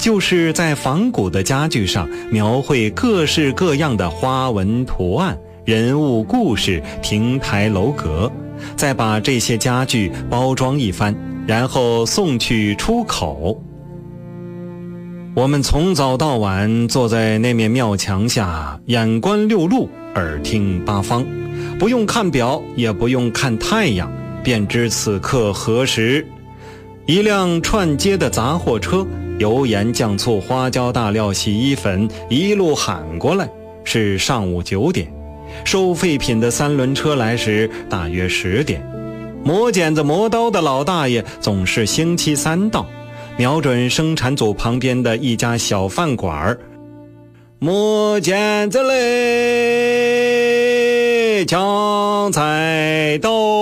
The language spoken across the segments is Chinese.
就是在仿古的家具上描绘各式各样的花纹图案、人物故事、亭台楼阁，再把这些家具包装一番，然后送去出口。我们从早到晚坐在那面庙墙下，眼观六路，耳听八方，不用看表，也不用看太阳，便知此刻何时。一辆串街的杂货车，油盐酱醋花椒大料洗衣粉一路喊过来，是上午9点。收废品的3轮车来时大约10点。磨剪子磨刀的老大爷总是星期3到，瞄准生产组旁边的一家小饭馆，磨剪子嘞，抢菜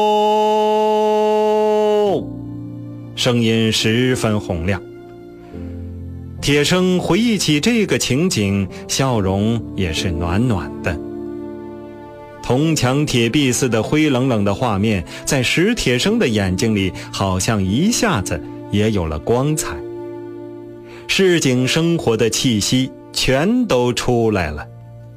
豆，声音十分洪亮。铁生回忆起这个情景，笑容也是暖暖的。铜墙铁壁似的灰冷冷的画面，在史铁生的眼睛里好像一下子也有了光彩，市井生活的气息全都出来了。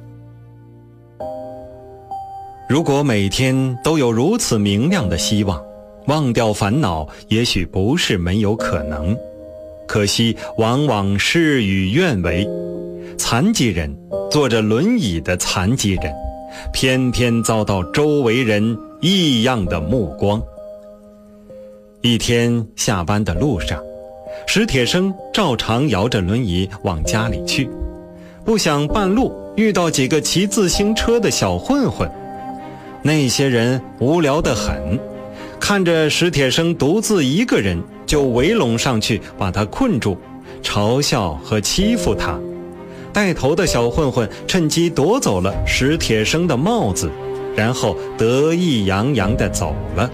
如果每天都有如此明亮的希望，忘掉烦恼也许不是没有可能。可惜往往事与愿违，残疾人，坐着轮椅的残疾人，偏偏遭到周围人异样的目光。一天下班的路上，史铁生照常摇着轮椅往家里去，不想半路遇到几个骑自行车的小混混。那些人无聊得很，看着史铁生独自一个人，就围拢上去把他困住，嘲笑和欺负他。带头的小混混趁机夺走了史铁生的帽子，然后得意洋洋地走了。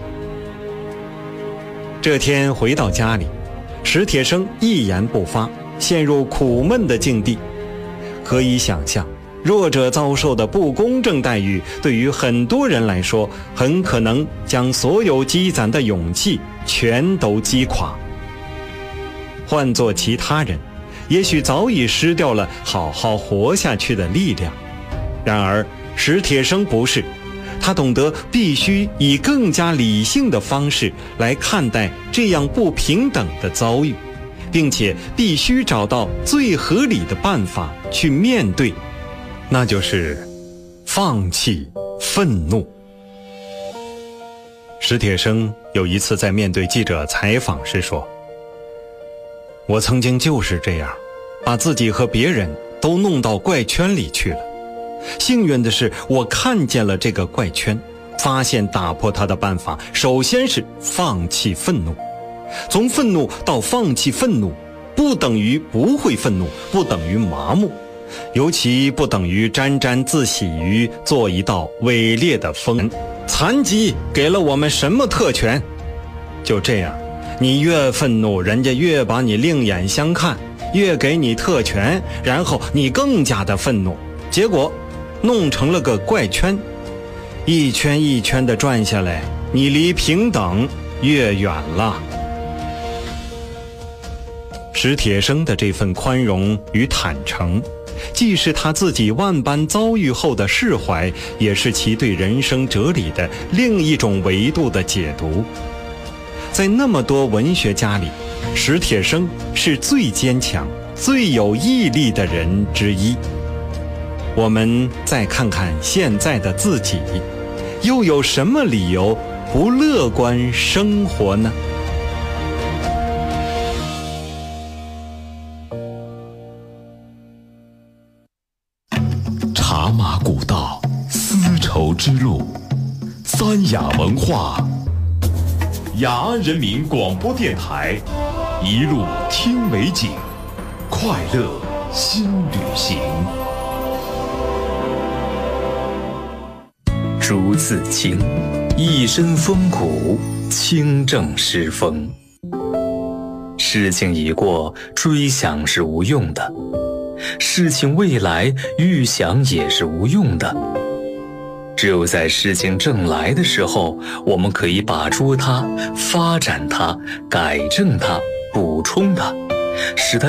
这天回到家里，史铁生一言不发，陷入苦闷的境地。可以想象，弱者遭受的不公正待遇，对于很多人来说，很可能将所有积攒的勇气全都击垮。换做其他人，也许早已失掉了好好活下去的力量。然而史铁生不是，他懂得必须以更加理性的方式来看待这样不平等的遭遇，并且必须找到最合理的办法去面对，那就是放弃愤怒。史铁生有一次在面对记者采访时说，我曾经就是这样，把自己和别人都弄到怪圈里去了。幸运的是，我看见了这个怪圈，发现打破它的办法，首先是放弃愤怒。从愤怒到放弃愤怒，不等于不会愤怒，不等于麻木，尤其不等于沾沾自喜于做一道伪劣的疯人。残疾给了我们什么特权？就这样，你越愤怒，人家越把你另眼相看，越给你特权，然后你更加的愤怒，结果弄成了个怪圈，一圈一圈的转下来，你离平等越远了。史铁生的这份宽容与坦诚，既是他自己万般遭遇后的释怀，也是其对人生哲理的另一种维度的解读。在那么多文学家里，史铁生是最坚强、最有毅力的人之一。我们再看看现在的自己，又有什么理由不乐观生活呢？ 茶马古道，丝绸之路，三雅文化，雅安人民广播电台，一路听美景，快乐新旅行。 朱自清，一身风骨，清正诗风。事情已过，追想是无用的；事情未来，预想也是无用的。只有在事情正来的时候，我们可以把捉它、发展它、改正它、补充它，使它